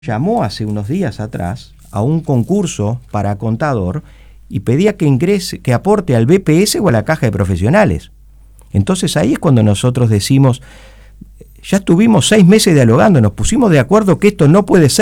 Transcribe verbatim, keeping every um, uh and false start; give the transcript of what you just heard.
Llamó hace unos días atrás a un concurso para contador y pedía que ingrese, que aporte al B P S o a la caja de profesionales. Entonces ahí es cuando nosotros decimos, ya estuvimos seis meses dialogando, nos pusimos de acuerdo que esto no puede ser.